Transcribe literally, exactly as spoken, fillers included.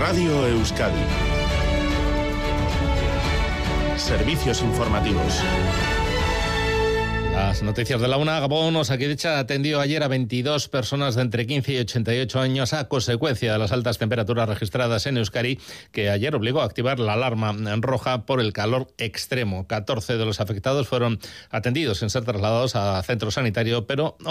Radio Euskadi. Servicios informativos. Las noticias de la una. Gabón, Osakidetza atendió ayer a veintidós personas de entre quince y ochenta y ocho años a consecuencia de las altas temperaturas registradas en Euskadi, que ayer obligó a activar la alarma roja por el calor extremo. catorce de los afectados fueron atendidos en ser trasladados a centro sanitario, pero